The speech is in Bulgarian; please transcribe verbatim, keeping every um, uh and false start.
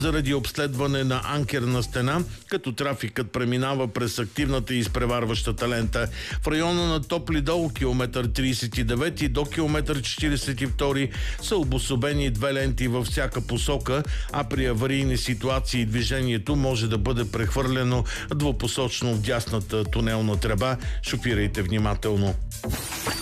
заради обследване на анкерна стена, като трафикът преминава през активната и изпреварващата лента. В района на Топли дол, километър тридесет и девети до километър четиридесет и втори са обособени две ленти във всяка посока, а при аварийни ситуации движението може да бъде прехвърлено двупосочно в дясната тунелна тръба. Шофирайте внимателно.